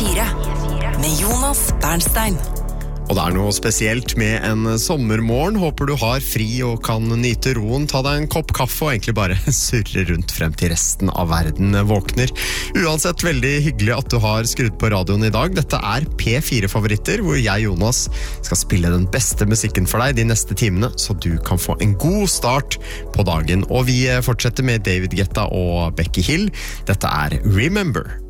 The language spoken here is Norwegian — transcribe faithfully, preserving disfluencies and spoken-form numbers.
fire med Jonas Bernstein. Og det er noe spesielt med en sommermorgen. Håper du har fri og kan nyte roen, ta deg en kopp kaffe og egentlig bare surre rundt frem til resten av verden våkner. Uansett, veldig hyggelig at du har skrudd på radioen i dag. Dette er P fire-favoritter, hvor jeg, Jonas, skal spille den beste musikken for deg de neste timene, så du kan få en god start på dagen. Og vi fortsetter med David Guetta og Becky Hill. Dette er Remember.